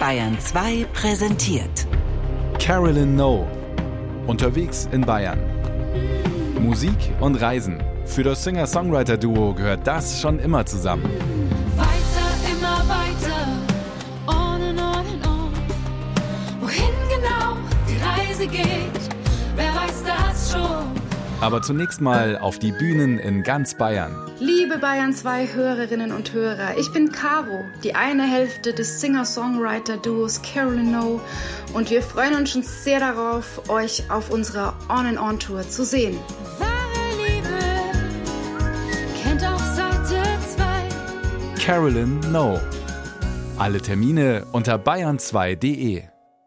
Bayern 2 präsentiert Carolyn No. Unterwegs in Bayern. Musik und Reisen. Für das Singer-Songwriter-Duo gehört das schon immer zusammen. Weiter, immer weiter, on and on and on. Wohin genau die Reise geht, wer weiß das schon. Aber zunächst mal auf die Bühnen in ganz Bayern. Liebe Bayern 2 Hörerinnen und Hörer, ich bin Caro, die eine Hälfte des Singer-Songwriter-Duos Carolyn No, und wir freuen uns schon sehr darauf, euch auf unserer On-and-On-Tour zu sehen. Wahre Liebe kennt auch Seite 2. Carolyn No. Alle Termine unter bayern2.de.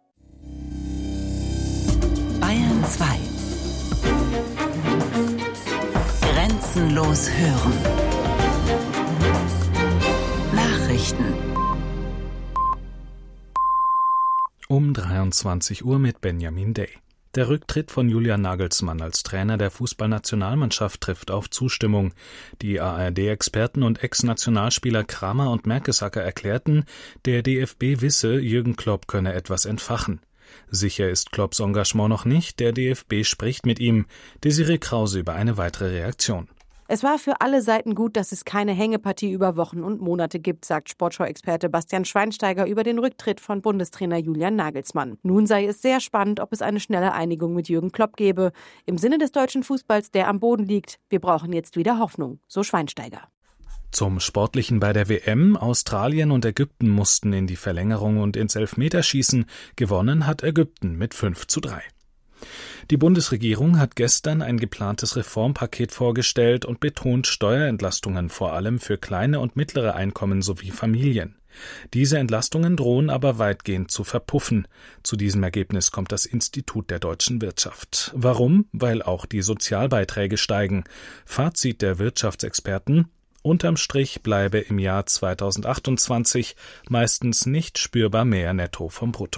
Bayern 2. Grenzenlos hören. Nachrichten. Um 23 Uhr mit Benjamin Day. Der Rücktritt von Julian Nagelsmann als Trainer der Fußballnationalmannschaft trifft auf Zustimmung. Die ARD-Experten und Ex-Nationalspieler Kramer und Mertesacker erklärten, der DFB wisse, Jürgen Klopp könne etwas entfachen. Sicher ist Klopps Engagement noch nicht, der DFB spricht mit ihm. Desiree Krause über eine weitere Reaktion. Es war für alle Seiten gut, dass es keine Hängepartie über Wochen und Monate gibt, sagt Sportschau-Experte Bastian Schweinsteiger über den Rücktritt von Bundestrainer Julian Nagelsmann. Nun sei es sehr spannend, ob es eine schnelle Einigung mit Jürgen Klopp gebe. Im Sinne des deutschen Fußballs, der am Boden liegt. Wir brauchen jetzt wieder Hoffnung, so Schweinsteiger. Zum Sportlichen bei der WM. Australien und Ägypten mussten in die Verlängerung und ins Elfmeterschießen. Gewonnen hat Ägypten mit 5:3. Die Bundesregierung hat gestern ein geplantes Reformpaket vorgestellt und betont Steuerentlastungen vor allem für kleine und mittlere Einkommen sowie Familien. Diese Entlastungen drohen aber weitgehend zu verpuffen. Zu diesem Ergebnis kommt das Institut der deutschen Wirtschaft. Warum? Weil auch die Sozialbeiträge steigen. Fazit der Wirtschaftsexperten: Unterm Strich bleibe im Jahr 2028 meistens nicht spürbar mehr netto vom Brutto.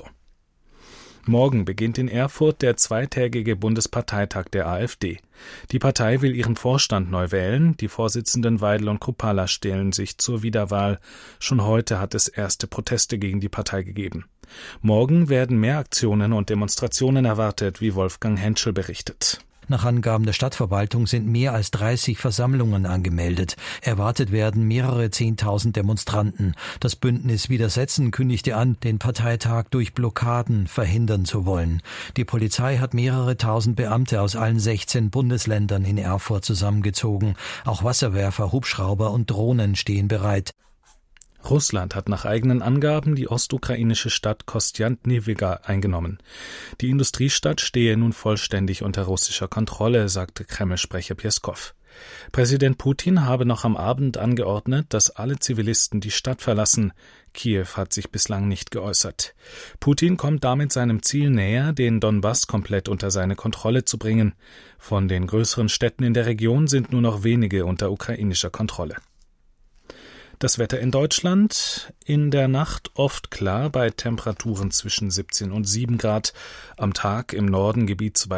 Morgen beginnt in Erfurt der zweitägige Bundesparteitag der AfD. Die Partei will ihren Vorstand neu wählen. Die Vorsitzenden Weidel und Kruppalla stellen sich zur Wiederwahl. Schon heute hat es erste Proteste gegen die Partei gegeben. Morgen werden mehr Aktionen und Demonstrationen erwartet, wie Wolfgang Henschel berichtet. Nach Angaben der Stadtverwaltung sind mehr als 30 Versammlungen angemeldet. Erwartet werden mehrere 10.000 Demonstranten. Das Bündnis Widersetzen kündigte an, den Parteitag durch Blockaden verhindern zu wollen. Die Polizei hat mehrere tausend Beamte aus allen 16 Bundesländern in Erfurt zusammengezogen. Auch Wasserwerfer, Hubschrauber und Drohnen stehen bereit. Russland hat nach eigenen Angaben die ostukrainische Stadt Kostjantnewka eingenommen. Die Industriestadt stehe nun vollständig unter russischer Kontrolle, sagte Kreml-Sprecher Pjeskow. Präsident Putin habe noch am Abend angeordnet, dass alle Zivilisten die Stadt verlassen. Kiew hat sich bislang nicht geäußert. Putin kommt damit seinem Ziel näher, den Donbass komplett unter seine Kontrolle zu bringen. Von den größeren Städten in der Region sind nur noch wenige unter ukrainischer Kontrolle. Das Wetter in Deutschland: in der Nacht oft klar bei Temperaturen zwischen 17 und 7 Grad. Am Tag im Norden gebietsweise